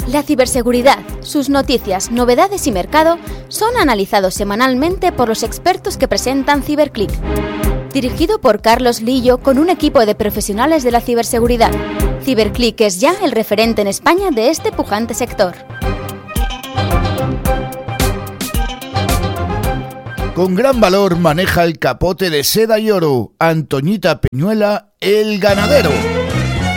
La ciberseguridad, sus noticias, novedades y mercado son analizados semanalmente por los expertos que presentan CiberClick. Dirigido por Carlos Lillo con un equipo de profesionales de la ciberseguridad. CiberClick es ya el referente en España de este pujante sector. Con gran valor maneja el capote de seda y oro. Antoñita Peñuela, el ganadero.